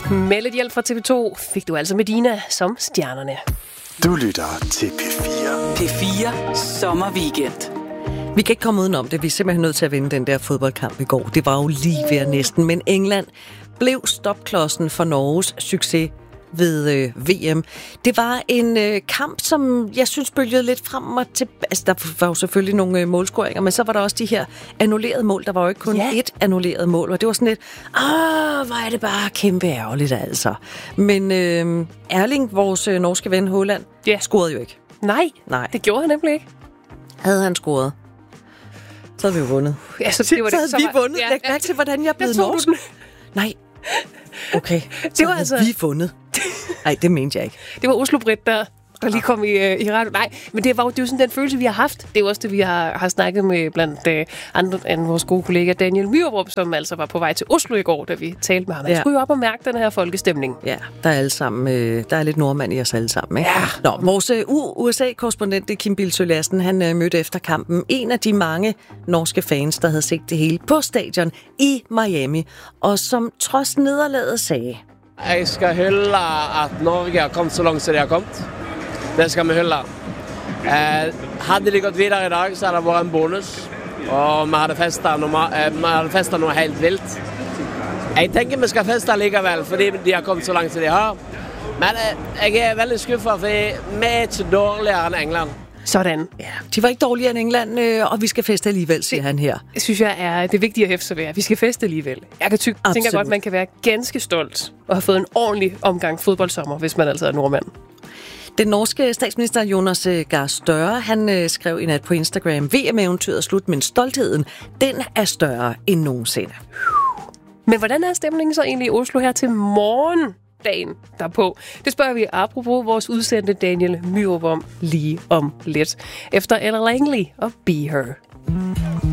Med lidt hjælp fra TV2 fik du altså Medina som stjernerne. Du lytter til P4. P4 Sommerweekend. Vi kan ikke komme udenom det. Vi er simpelthen nødt til at vinde den der fodboldkamp i går. Det var jo lige ved næsten. Men England blev stopklodsen for Norges succes ved VM. Det var en kamp, som jeg synes bølgede lidt frem og tilbage. Altså, der var jo selvfølgelig nogle målscoringer, men så var der også de her annullerede mål. Der var jo ikke kun ét annulleret mål, og det var sådan lidt, hvor er det bare kæmpe ærgerligt altså. Men Erling, vores norske ven Haaland, scorede jo ikke. Nej, det gjorde han nemlig ikke. Havde han scoret, så havde vi jo vundet. Altså, så havde vi vundet. Læg mærke til, hvordan jeg er blevet norsk. Nej. Okay, så havde vi vundet. Nej, det mente jeg ikke. Det var Oslo Britt, der lige kom i radio. Nej, men det var jo sådan den følelse, vi har haft. Det er jo også det, vi har snakket med blandt andre end vores gode kollega Daniel Myrup, som altså var på vej til Oslo i går, da vi talte med ham. Han skulle jo op og mærke den her folkestemning. Ja, der er alle sammen. Der er lidt nordmand i os alle sammen, ikke? Ja. Nå, vores USA-korrespondent Kim Bildsøe Lassen, han mødte efter kampen en af de mange norske fans, der havde set det hele på stadion i Miami, og som trods nederlaget sagde: Jeg skal hylde, at Norge har kommet så langt, som de har kommet. Det skal vi hylde. Hadde de gått videre i dag, så hadde det vært en bonus. Og vi hadde festet noe helt vildt. Jeg tenker vi skal feste likevel, fordi de har kommet så langt, som de har. Men jeg er veldig skuffet, fordi vi er ikke dårligere end England. Sådan. Ja, de var ikke dårligere end England, og vi skal feste alligevel, siger han her. Det synes jeg er det vigtige at hæfte sig ved. Vi skal feste alligevel. Jeg kan tænker godt, man kan være ganske stolt og have fået en ordentlig omgang fodboldsommer, hvis man altså er nordmand. Den norske statsminister Jonas Gahr Støre, han skrev i nat på Instagram: VM-eventyret er slut, men stoltheden, den er større end nogensinde. Men hvordan er stemningen så egentlig i Oslo her til morgendagen derpå? Det spørger vi apropos vores udsendte Daniel Myrup om lige om lidt. Efter Ella Langley og Be Her.